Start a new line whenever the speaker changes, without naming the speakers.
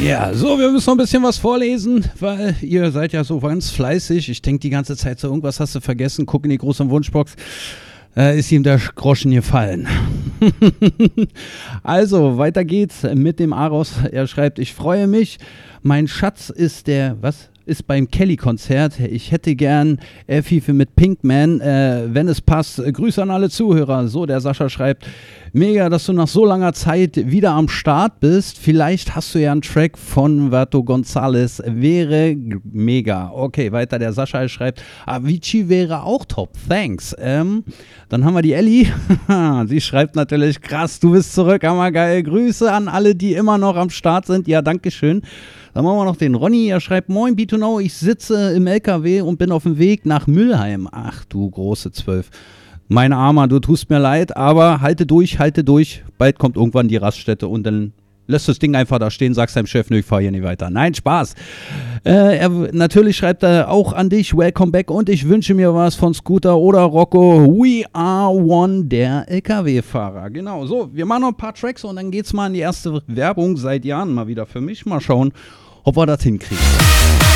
Ja, so, wir müssen noch ein bisschen was vorlesen, weil ihr seid ja so ganz fleißig. Ich denke die ganze Zeit so, irgendwas hast du vergessen. Guck in die große Wunschbox. Ist ihm der Groschen gefallen. Also, weiter geht's mit dem Aros. Er schreibt, ich freue mich. Mein Schatz ist ist beim Kelly-Konzert. Ich hätte gern Effie mit Pinkman, wenn es passt. Grüße an alle Zuhörer. So, der Sascha schreibt, mega, dass du nach so langer Zeit wieder am Start bist. Vielleicht hast du ja einen Track von Vato González. Wäre mega. Okay, weiter, der Sascha schreibt, Avicii wäre auch top. Thanks. Dann haben wir die Ellie. Sie schreibt natürlich, krass, du bist zurück. Hammergeil. Grüße an alle, die immer noch am Start sind. Ja, dankeschön. Dann machen wir noch den Ronny, er schreibt, moin B2Know, ich sitze im LKW und bin auf dem Weg nach Mülheim. Ach du große 12. Mein Armer, du tust mir leid, aber halte durch. Bald kommt irgendwann die Raststätte und dann lässt das Ding einfach da stehen, sagst deinem Chef, nö, ich fahr hier nicht weiter. Nein, Spaß. Natürlich schreibt er auch an dich, welcome back und ich wünsche mir was von Scooter oder Rocco. We are one, der LKW-Fahrer. Genau, so, wir machen noch ein paar Tracks und dann geht's mal in die erste Werbung seit Jahren mal wieder für mich. Mal schauen, ob wir das hinkriegen.